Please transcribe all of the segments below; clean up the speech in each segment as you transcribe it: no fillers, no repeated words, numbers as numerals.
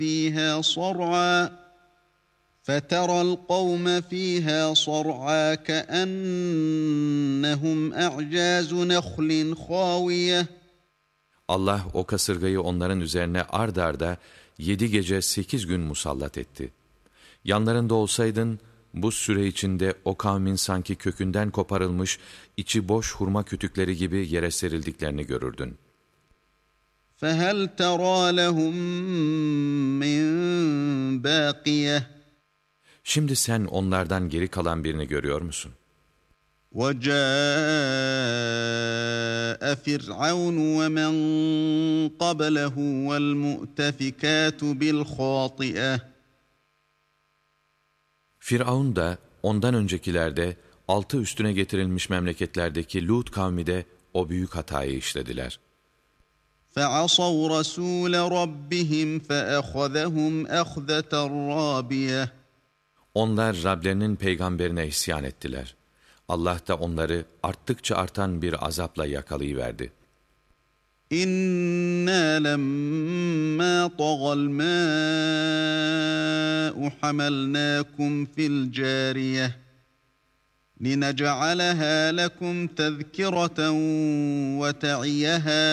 فِيهَا صَرْعًا فَتَرَى الْقَوْمَ فِيهَا صَرْعًا كَأَنَّهُمْ أَعْجَازُ نَخْلٍ خَاوِيَةٍ. Allah o kasırgayı onların üzerine ard arda 7 gece 8 gün musallat etti. Yanlarında olsaydın, bu süre içinde o kavmin sanki kökünden koparılmış, içi boş hurma kütükleri gibi yere serildiklerini görürdün. فَهَلْ تَرَى لَهُمْ مِنْ بَاقِيَةٍ. Şimdi sen onlardan geri kalan birini görüyor musun? وَجَاءَ فِرْعَوْنُ وَمَنْ قَبْلَهُ وَالْمُؤْتَفِكَاتُ بِالْخَاطِئَةِ. Firavun da, ondan öncekiler de, altı üstüne getirilmiş memleketlerdeki Lut kavmi de o büyük hatayı işlediler. فَعَصَوْا رَسُولَ رَبِّهِمْ فَأَخَذَهُمْ أَخْذَةً رَابِيَةً. Onlar Rablerinin peygamberine isyan ettiler. Allah da onları arttıkça artan bir azapla yakalayıverdi. İnna lemma tagal ma'u hamalnakum fil cariyeh linec'aleha lekum tezkireten ve ta'iyeha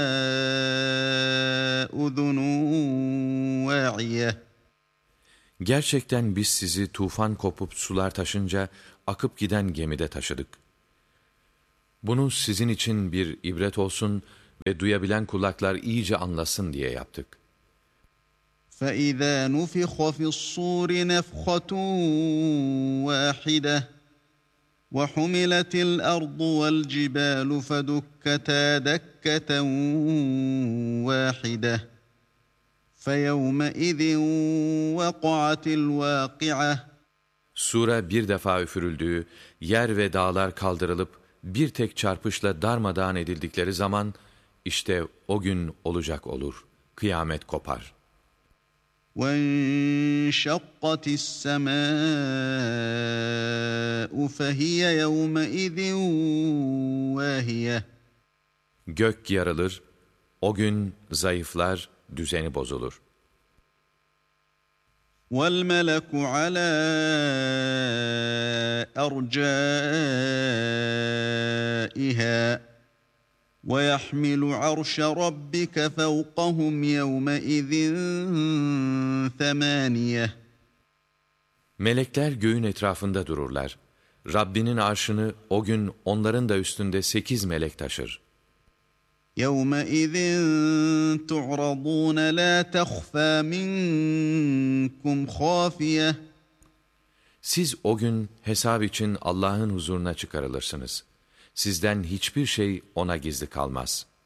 udhunun va'iyeh. Gerçekten biz sizi tufan kopup sular taşınca akıp giden gemide taşıdık. Bunu sizin için bir ibret olsun ve duyabilen kulaklar iyice anlasın diye yaptık. فَإِذَا نُفِخَ فِي الصُّورِ نَفْخَةٌ وَاحِدَةٌ وَحُمِلَتِ الْأَرْضُ وَالْجِبَالُ فَدُكَّتَا دَكَّةً وَاحِدَةً فَيَوْمَئِذٍ وَقَعَتِ الْوَاقِعَةُ. Sura bir defa üfürüldüğü, yer ve dağlar kaldırılıp bir tek çarpışla darmadağın edildikleri zaman, işte o gün olacak olur, kıyamet kopar. وَانشَقَّتِ السَّمَاءُ فَهِيَ يَوْمَئِذٍ وَاهِيَةٌ. Gök yarılır, o gün zayıflar, düzeni bozulur. وَالْمَلَكُ عَلَى أَرْجَائِهَا وَيَحْمِلُ عَرْشَ رَبِّكَ فَوْقَهُمْ يَوْمَئِذٍ ثَمَانِيَةٌ. Melekler göğün etrafında dururlar. Rabbinin arşını o gün onların da üstünde 8 melek taşır. يَوْمَئِذٍ تُعْرَضُونَ لَا تَخْفَى مِنْكُمْ خَافِيَةٌ. Siz o gün hesap için Allah'ın huzuruna çıkarılırsınız. Sizden hiçbir şey ona gizli kalmaz.